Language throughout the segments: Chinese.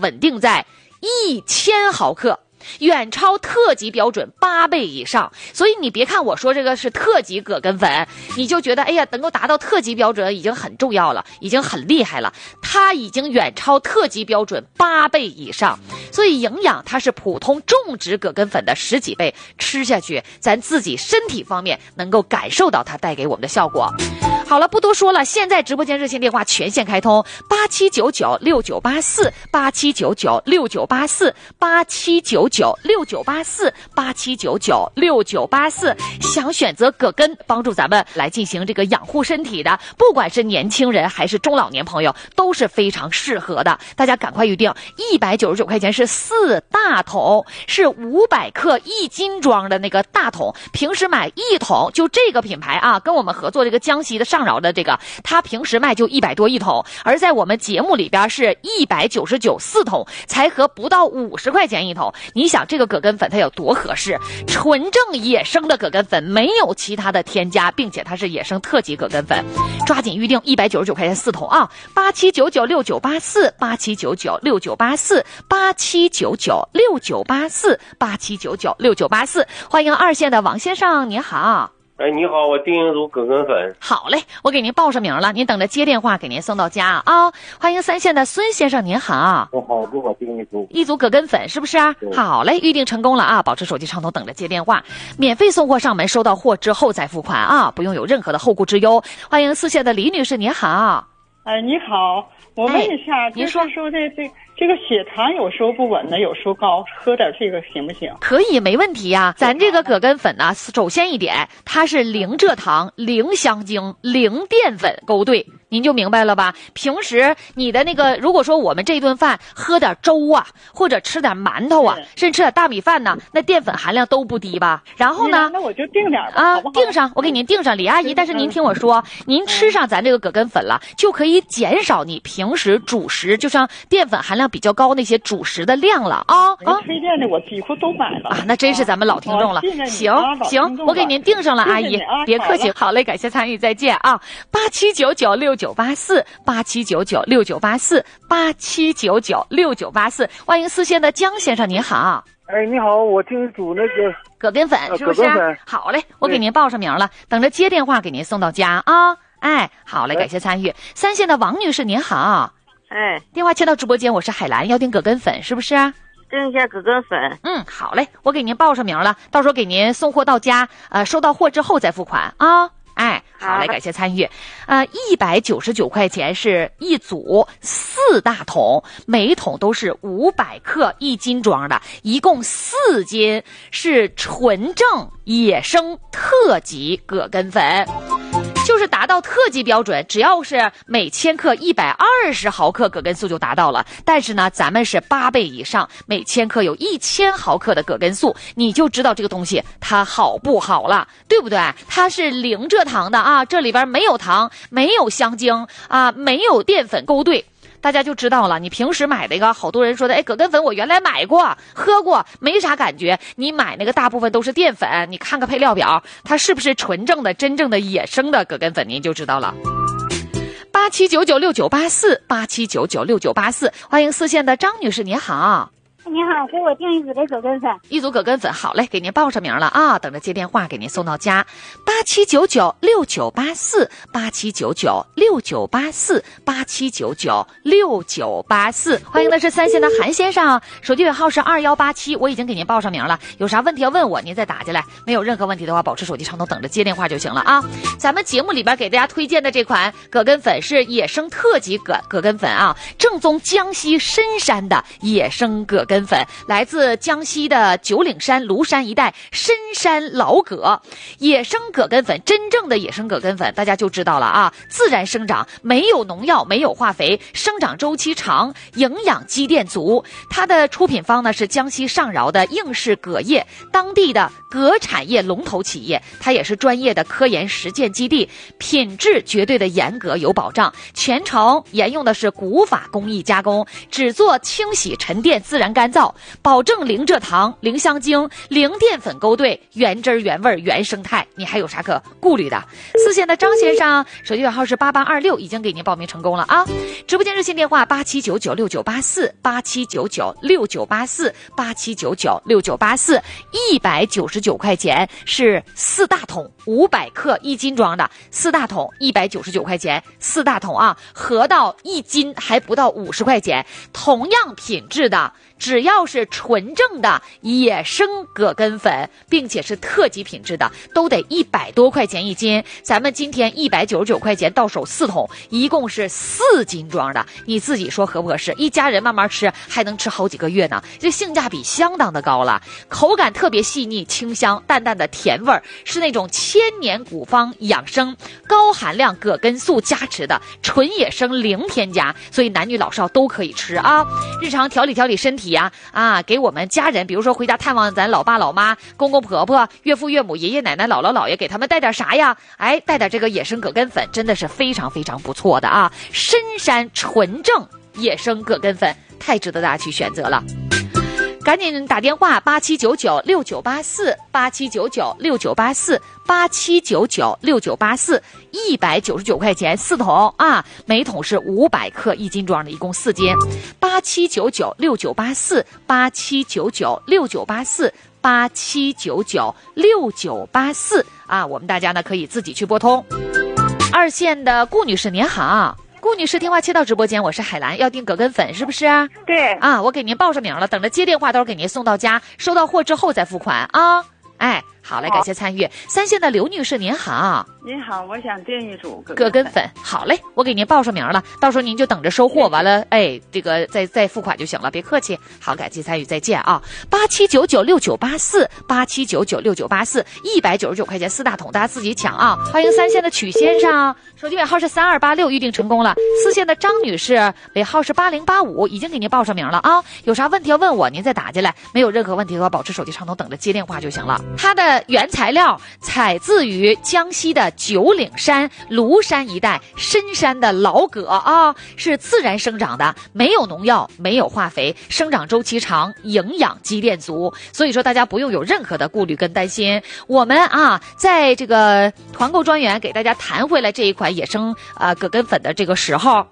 稳定在1000毫克。远超特级标准8倍以上，所以你别看我说这个是特级葛根粉，你就觉得哎呀，能够达到特级标准已经很重要了，已经很厉害了。它已经远超特级标准8倍以上，所以营养它是普通种植葛根粉的10几倍，吃下去咱自己身体方面能够感受到它带给我们的效果。好了，不多说了，现在直播间热线电话全线开通，87996984，87996984，87996984，想选择葛根帮助咱们来进行这个养护身体的，不管是年轻人还是中老年朋友都是非常适合的，大家赶快预定，199块钱是4大桶，是500克1斤装的那个大桶，平时买1桶就这个品牌啊，跟我们合作这个江西的上饶的这个，它平时卖就100多1桶，而在我们节目里边是199 4桶，才合不到50块钱1桶。你想这个葛根粉它有多合适？纯正野生的葛根粉，没有其他的添加，并且它是野生特级葛根粉，抓紧预定199块钱4桶啊！87996984，87996984，87996984，87996984，欢迎2线的王先生，您好。 哎，你好，我订一组葛根粉。 好嘞，我给您报上名了，您等着接电话给您送到家啊！欢迎3线的孙先生，您好。 我好，给我订一组葛根粉是不是啊？好嘞，预定成功了啊！保持手机畅通，等着接电话，免费送货上门，收到货之后再付款啊，不用有任何的后顾之忧。欢迎4线的李女士，您好。 你好，我问一下， 您说这个血糖有时候不稳的，有时候高，喝点这个行不行？ 可以，没问题呀。咱这个葛根粉呢，首先一点，它是0蔗糖、0香精、0淀粉勾兑。您就明白了吧？平时你的那个，如果说我们这顿饭喝点粥啊，或者吃点馒头啊，甚至吃点大米饭呢，那淀粉含量都不低吧？然后呢， 那我就定点吧， 啊， 好不好？ 定上，我给您定上，李阿姨。但是您听我说，您吃上咱这个葛根粉了，就可以减少你平时主食，就像淀粉含量比较高那些主食的量了啊。 推荐的我几乎都买了啊，那真是咱们老听众了。行，我给您定上了，阿姨，别客气。好嘞，感谢参与，再见啊！87996984，87996984，87996984，欢迎4线的江先生，您好。 哎，你好，我订一组那个葛根粉，是不是？好嘞，我给您报上名了，等着接电话给您送到家啊！哎，好嘞，感谢参与。3线的王女士，您好。 哎， 电话接到直播间，我是海兰，要订葛根粉，是不是？ 订一下葛根粉。 好嘞，我给您报上名了，到时候给您送货到家，收到货之后再付款啊。哎，好嘞，感谢参与。199块钱是一组4大桶，每桶都是500克1斤装的，一共4斤，是纯正野生特级葛根粉。就是达到特级标准，只要是每千克120毫克葛根素就达到了。但是呢，咱们是8倍以上，每千克有1000毫克的葛根素，你就知道这个东西它好不好了，对不对？它是0蔗糖的啊，这里边没有糖，没有香精啊，没有淀粉勾兑。大家就知道了，你平时买那个，好多人说的，哎，葛根粉我原来买过喝过，没啥感觉。你买那个大部分都是淀粉，你看个配料表，它是不是纯正的真正的野生的葛根粉，您就知道了。87996984，87996984，欢迎4线的张女士，您好。 你好，给我订一组的葛根粉。 一组葛根粉，好嘞，给您报上名了啊，等着接电话给您送到家。87996984，87996984，87996984，欢迎的是3线的韩先生，手机尾号是2187，我已经给您报上名了，有啥问题要问我，您再打进来，没有任何问题的话，保持手机畅通，等着接电话就行了啊。咱们节目里边给大家推荐的这款葛根粉是野生特级葛根粉啊，正宗江西深山的野生葛根粉，来自江西的九岭山、庐山一带深山老葛，野生葛根粉，真正的野生葛根粉，大家就知道了啊，自然生长，没有农药，没有化肥，生长周期长，营养积淀足。它的出品方呢是江西上饶的应氏葛业，当地的葛产业龙头企业，它也是专业的科研实践基地，品质绝对的严格有保障，全程沿用的是古法工艺加工，只做清洗沉淀自然干干燥，保证零蔗糖、零香精、零淀粉勾兑，原汁原味原生态，你还有啥可顾虑的？四线的张先生，手机尾号是8826，已经给您报名成功了啊！直播间热线电话87996984，87996984，87996984，199块钱是4大桶500克1斤装的，4大桶199块钱，4大桶啊，合到1斤还不到50块钱，同样品质的。只要是纯正的野生葛根粉，并且是特级品质的，都得100多块钱1斤。咱们今天199块钱到手4桶，一共是4斤装的，你自己说合不合适？一家人慢慢吃，还能吃好几个月呢。这性价比相当的高了，口感特别细腻清香，淡淡的甜味儿，是那种千年古方养生高含量葛根素加持的纯野生零添加，所以男女老少都可以吃啊。日常调理身体给我们家人，比如说回家探望咱老爸老妈、公公婆婆、岳父岳母、爷爷奶奶、姥姥姥爷，给他们带点啥呀？带点这个野生葛根粉，真的是非常非常不错的啊！深山纯正野生葛根粉，太值得大家去选择了。赶紧打电话87996984，87996984，87996984，199块钱4桶啊，每桶是500克1斤装的，一共4斤。87996984，87996984，87996984啊，我们大家呢可以自己去拨通。二线的顾女士您好。顾女士，电话切到直播间，我是海兰，要订葛根粉是不是啊？ 对啊，我给您报上名了，等着接电话，到时候给您送到家，收到货之后再付款啊。好嘞，感谢参与。三线的刘女士您好。 您好，我想订一组葛根粉。好嘞，我给您报上名了，到时候您就等着收货，完了这个再付款就行了，别客气。好，感谢参与，再见啊。87996984，87996984，199块钱4大桶，大家自己抢啊。欢迎三线的曲先生，手机尾号是3286，预定成功了。四线的张女士，尾号是8085，已经给您报上名了啊。有啥问题要问我，您再打进来，没有任何问题的话，保持手机畅通，等着接电话就行了。它的原材料采自于江西的九岭山、庐山一带深山的老葛啊，是自然生长的，没有农药，没有化肥，生长周期长，营养积淀足，所以说大家不用有任何的顾虑跟担心。我们在这个团购专员给大家谈回来这一款野生葛根粉的这个时候，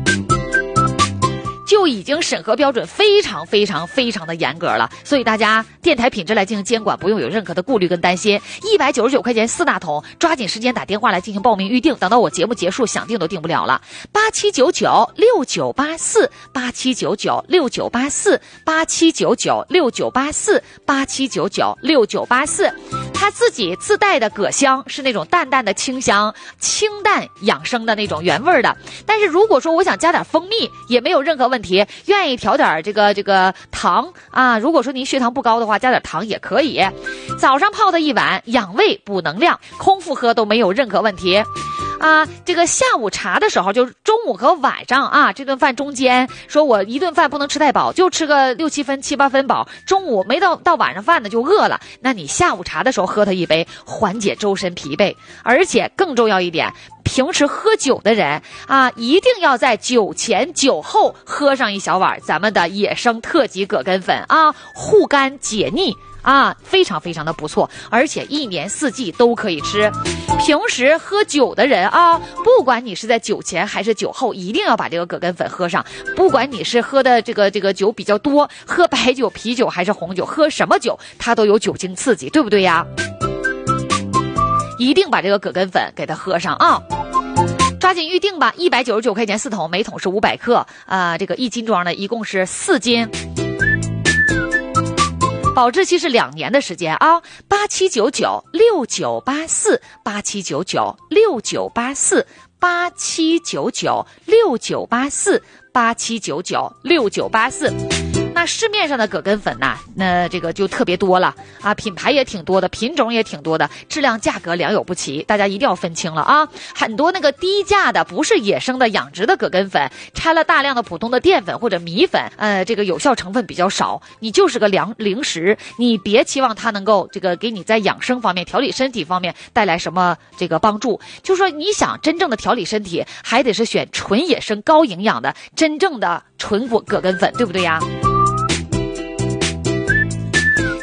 就已经审核标准非常非常非常的严格了，所以大家电台品质来进行监管，不用有任何的顾虑跟担心。199块钱4大桶，抓紧时间打电话来进行报名预定，等到我节目结束，想定都定不了了。87996984，87996984，87996984，它自己自带的葛香是那种淡淡的清香、清淡养生的那种原味的。但是如果说我想加点蜂蜜，也没有任何问题，愿意调点这个糖啊，如果说您血糖不高的话，加点糖也可以。早上泡的一碗，养胃补能量，空腹喝都没有任何问题。这个下午茶的时候，就是中午和晚上这顿饭中间，说我一顿饭不能吃太饱，就吃个6、7分、7、8分饱，中午没到晚上饭呢就饿了，那你下午茶的时候喝它一杯，缓解周身疲惫。而且更重要一点，平时喝酒的人一定要在酒前酒后喝上一小碗咱们的野生特级葛根粉护肝解腻非常非常的不错，而且1年4季都可以吃。平时喝酒的人不管你是在酒前还是酒后，一定要把这个葛根粉喝上。不管你是喝的这个酒比较多，喝白酒、啤酒还是红酒，喝什么酒它都有酒精刺激，对不对呀？一定把这个葛根粉给它喝上抓紧预定吧，199块钱4桶，每桶是500克这个1斤装的，一共是4斤。保质期是2年的时间87996984，87996984，87996984。那市面上的葛根粉那这个就特别多了品牌也挺多的，品种也挺多的，质量价格良莠不齐，大家一定要分清了很多那个低价的不是野生的养殖的葛根粉，掺了大量的普通的淀粉或者米粉，这个有效成分比较少，你就是个零食，你别期望它能够这个给你在养生方面、调理身体方面带来什么这个帮助。就说你想真正的调理身体，还得是选纯野生高营养的真正的纯葛根粉，对不对呀？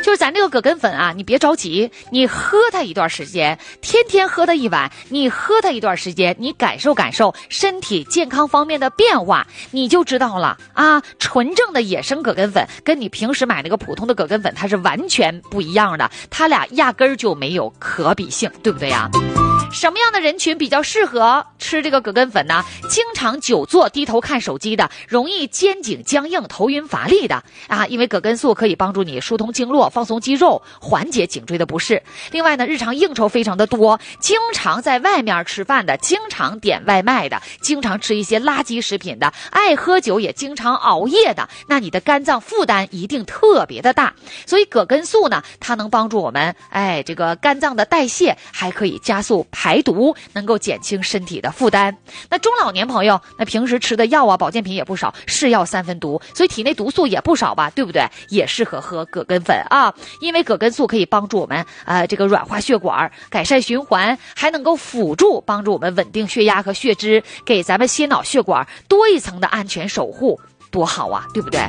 就是咱这个葛根粉啊，你别着急，你喝它一段时间，天天喝它一碗，你喝它一段时间，你感受感受身体健康方面的变化，你就知道了啊。纯正的野生葛根粉跟你平时买那个普通的葛根粉它是完全不一样的，它俩压根儿就没有可比性，对不对呀？什么样的人群比较适合吃这个葛根粉呢？经常久坐低头看手机的，容易肩颈僵硬头晕乏力的啊，因为葛根素可以帮助你疏通经络放松肌肉，缓解颈椎的不适。另外呢，日常应酬非常的多，经常在外面吃饭的，经常点外卖的，经常吃一些垃圾食品的，爱喝酒也经常熬夜的，那你的肝脏负担一定特别的大。所以葛根素呢，它能帮助我们这个肝脏的代谢，还可以加速排毒，能够减轻身体的负担。那中老年朋友，那平时吃的药啊保健品也不少，是药三分毒，所以体内毒素也不少吧，对不对？也适合喝葛根粉啊，因为葛根素可以帮助我们这个软化血管，改善循环，还能够辅助帮助我们稳定血压和血脂，给咱们心脑血管多一层的安全守护，多好啊，对不对？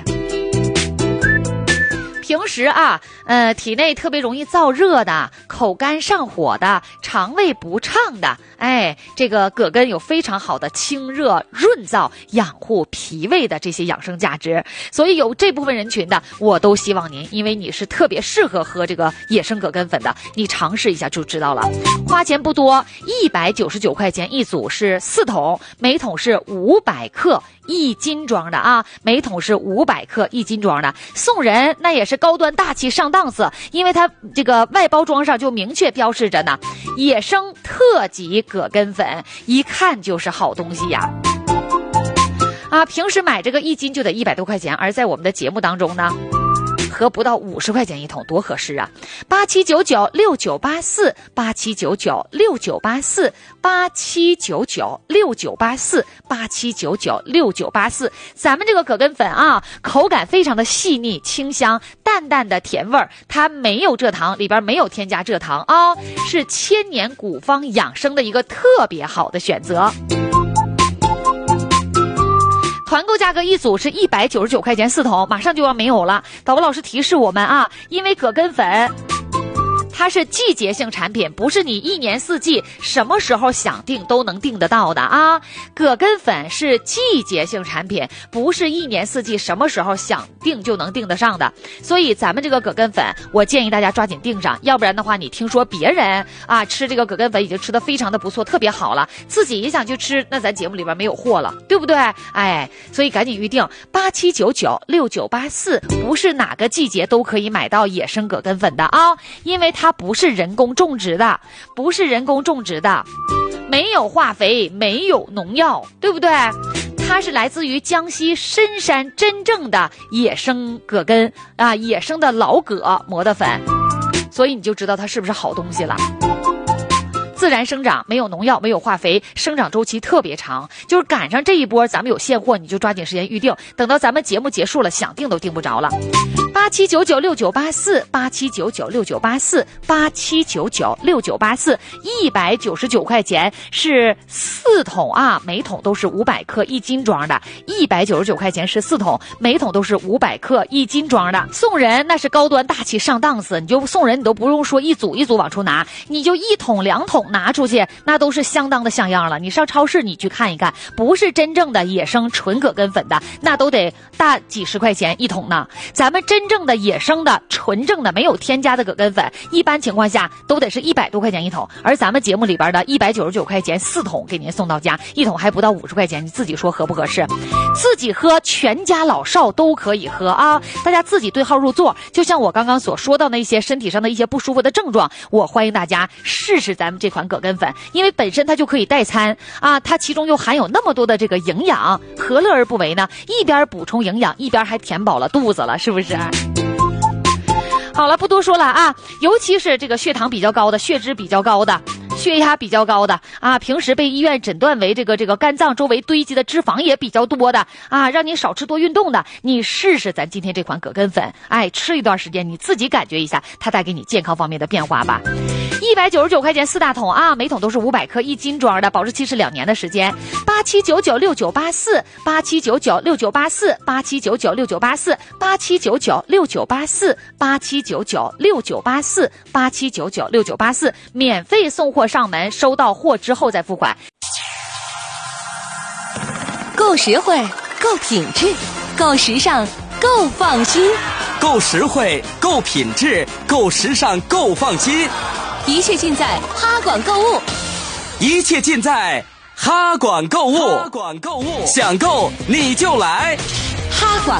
平时啊，体内特别容易燥热的、口干上火的、肠胃不畅的，这个葛根有非常好的清热润燥、养护脾胃的这些养生价值，所以有这部分人群的，我都希望您，因为你是特别适合喝这个野生葛根粉的，你尝试一下就知道了。花钱不多，199块钱一组是4桶，每桶是500克，1斤装的啊，每桶是500克1斤装的，送人那也是高端大气上档次，因为它这个外包装上就明确标示着呢，野生特级葛根粉，一看就是好东西呀。平时买这个1斤就得100多块钱，而在我们的节目当中呢，合不到50块钱一桶，多合适啊！87996984 87996984 87996984 87996984，咱们这个葛根粉啊，口感非常的细腻清香，淡淡的甜味儿，它没有蔗糖，里边没有添加蔗糖啊，是千年古方养生的一个特别好的选择。团购价格一组是199块钱4桶，马上就要没有了。导播老师提示我们啊，因为葛根粉它是季节性产品，不是你1年4季什么时候想订都能订得到的啊。葛根粉是季节性产品，不是1年4季什么时候想订就能订得上的。所以咱们这个葛根粉，我建议大家抓紧订上，要不然的话，你听说别人啊吃这个葛根粉已经吃得非常的不错，特别好了，自己也想去吃，那咱节目里边没有货了，对不对？所以赶紧预定87996984，不是哪个季节都可以买到野生葛根粉的啊，因为它不是人工种植的，不是人工种植的，没有化肥，没有农药，对不对？它是来自于江西深山真正的野生葛根啊，野生的老葛磨的粉，所以你就知道它是不是好东西了。自然生长，没有农药，没有化肥，生长周期特别长，就是赶上这一波咱们有现货，你就抓紧时间预定，等到咱们节目结束了，想订都订不着了。87996984 87996984 87996984 199块钱是4桶啊，每桶都是500克1斤装的，199块钱是4桶，每桶都是500克1斤装的。送人那是高端大气上档次，你就送人你都不用说一组一组往出拿，你就1桶2桶拿出去，那都是相当的像样了。你上超市你去看一看，不是真正的野生纯葛根粉的，那都得大几十块钱一桶呢。咱们真正的野生的纯正的没有添加的葛根粉，一般情况下都得是100多块钱一桶，而咱们节目里边的199块钱4桶给您送到家，一桶还不到50块钱，你自己说合不合适？自己喝，全家老少都可以喝啊！大家自己对号入座，就像我刚刚所说到的一些身体上的一些不舒服的症状，我欢迎大家试试咱们这款葛根粉，因为本身它就可以代餐啊，它其中又含有那么多的这个营养，何乐而不为呢？一边补充营养，一边还填饱了肚子了，是不是？好了，不多说了啊，尤其是这个血糖比较高的、血脂比较高的血压比较高的啊，平时被医院诊断为这个肝脏周围堆积的脂肪也比较多的啊，让你少吃多运动的，你试试咱今天这款葛根粉，哎，吃一段时间你自己感觉一下它带给你健康方面的变化吧。199块钱4大桶啊，每桶都是500克，1斤装的，保质期是2年的时间。87996984 87996984 87996984 87996984 87996984 87996984，免费送货上门，收到货之后再付款。 够实惠，够品质，够时尚，够放心。 够实惠，够品质，够时尚，够放心。 一切尽在哈管购物， 一切尽在哈管购物。哈管购物，想购你就来哈管。